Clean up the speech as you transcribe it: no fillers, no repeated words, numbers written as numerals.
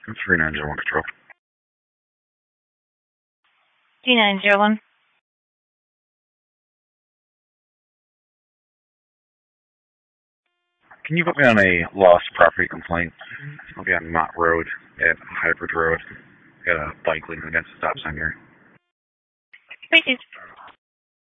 3901 Control. D901. Can you put me on a lost property complaint? I'll be on Mott Road at Hybrid Road. Got a bike leaning against the stop sign here. Species.